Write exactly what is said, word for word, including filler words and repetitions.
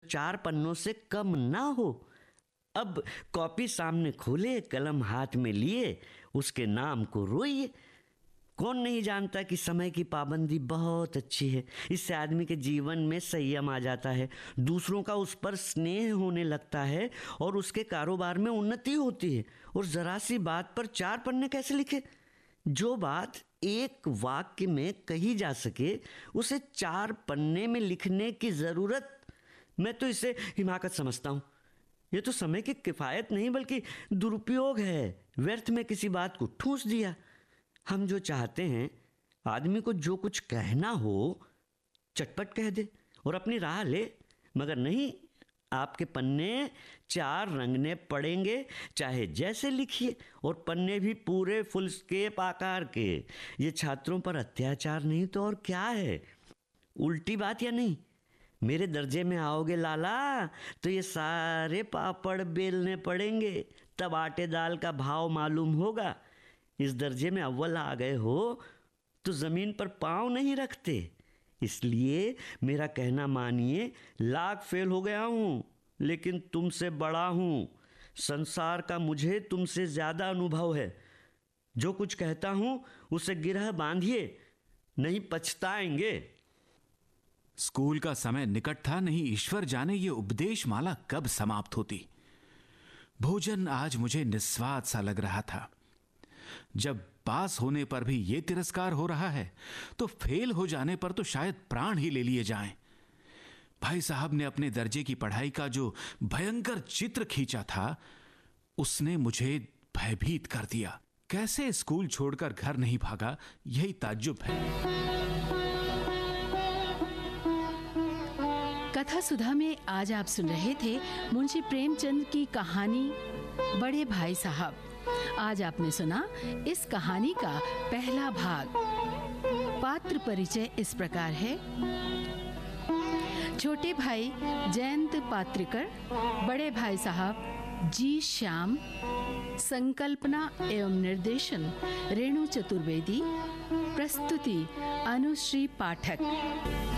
चार पन्नों से कम ना हो। अब कॉपी सामने खोले, कलम हाथ में लिए, उसके नाम को रोइए। कौन नहीं जानता कि समय की पाबंदी बहुत अच्छी है। इससे आदमी के जीवन में संयम आ जाता है, दूसरों का उस पर स्नेह होने लगता है और उसके कारोबार में उन्नति होती है। और ज़रा सी बात पर चार पन्ने कैसे लिखे? जो बात एक वाक्य में कही जा सके उसे चार पन्ने में लिखने की ज़रूरत, मैं तो इसे हिमाकत समझता हूँ। ये तो समय की किफ़ायत नहीं बल्कि दुरुपयोग है। व्यर्थ में किसी बात को ठूंस दिया। हम जो चाहते हैं आदमी को जो कुछ कहना हो चटपट कह दे और अपनी राह ले, मगर नहीं, आपके पन्ने चार रंगने पड़ेंगे, चाहे जैसे लिखिए, और पन्ने भी पूरे फुल स्केप आकार के। ये छात्रों पर अत्याचार नहीं तो और क्या है? उल्टी बात या नहीं? मेरे दर्जे में आओगे लाला तो ये सारे पापड़ बेलने पड़ेंगे, तब आटे दाल का भाव मालूम होगा। इस दर्जे में अव्वल आ गए हो तो ज़मीन पर पाँव नहीं रखते। इसलिए मेरा कहना मानिए, लाख फेल हो गया हूँ लेकिन तुमसे बड़ा हूँ। संसार का मुझे तुमसे ज़्यादा अनुभव है। जो कुछ कहता हूँ उसे गिरह बांधिए, नहीं पछताएंगे। स्कूल का समय निकट था, नहीं ईश्वर जाने ये उपदेश माला कब समाप्त होती। भोजन आज मुझे निस्वाद सा लग रहा था। जब पास होने पर भी ये तिरस्कार हो रहा है तो फेल हो जाने पर तो शायद प्राण ही ले लिए जाएं। भाई साहब ने अपने दर्जे की पढ़ाई का जो भयंकर चित्र खींचा था उसने मुझे भयभीत कर दिया। कैसे स्कूल छोड़कर घर नहीं भागा, यही ताज्जुब है। कथा सुधा में आज आप सुन रहे थे मुंशी प्रेमचंद की कहानी बड़े भाई साहब। आज आपने सुना इस कहानी का पहला भाग। पात्र परिचय इस प्रकार है। छोटे भाई जयंत पात्रिकर, बड़े भाई साहब जी श्याम, संकल्पना एवं निर्देशन रेणु चतुर्वेदी, प्रस्तुति अनुश्री पाठक।